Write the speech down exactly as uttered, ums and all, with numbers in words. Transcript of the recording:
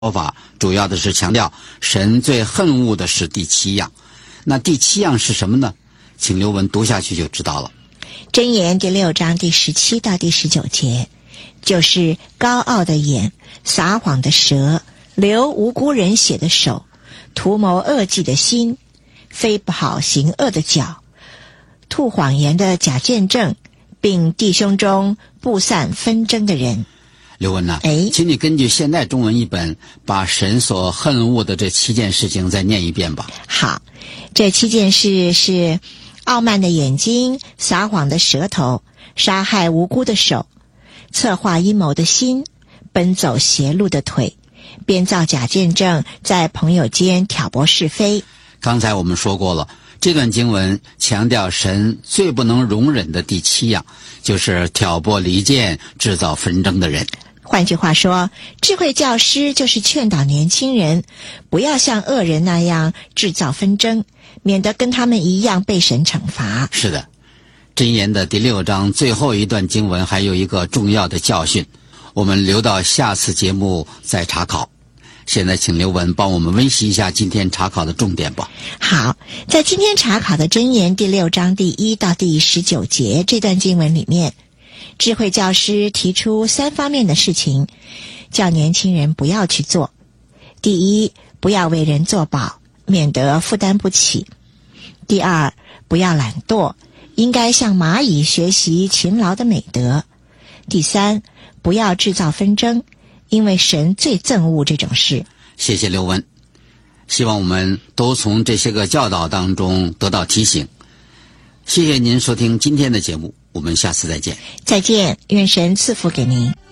说法主要的是强调神最恨恶的是第七样。那第七样是什么呢？请刘文读下去就知道了。 箴言第六章第十七到第十九节，就是高傲的眼、撒谎的舌、流无辜人血的手、图谋恶计的心、非跑行恶的脚、吐谎言的假见证，并弟兄中布散纷争的人。 刘文呐、啊， 哎， 请你根据现代中文译本，把神所恨恶的这七件事情再念一遍吧。 好，这七件事是傲慢的眼睛、撒谎的舌头、杀害无辜的手、策划阴谋的心、奔走邪路的腿、编造假见证，在朋友间挑拨是非。 刚才我们说过了，这段经文强调神最不能容忍的第七样，就是挑拨离间、制造纷争的人。 换句话说，智慧教师就是劝导年轻人不要像恶人那样制造纷争，免得跟他们一样被神惩罚。 是的，箴言的第六章最后一段经文还有一个重要的教训，我们留到下次节目再查考。现在请刘文帮我们温习一下今天查考的重点吧。 好，在今天查考的箴言第六章第一到第十九节这段经文里面，智慧教师提出三方面的事情，叫年轻人不要去做。第一，不要为人作保，免得负担不起。第二，不要懒惰，应该向蚂蚁学习勤劳的美德。第三，不要制造纷争，因为神最憎恶这种事。 谢谢刘文，希望我们都从这些个教导当中得到提醒。谢谢您收听今天的节目，我们下次再见。 再见，愿神赐福给您。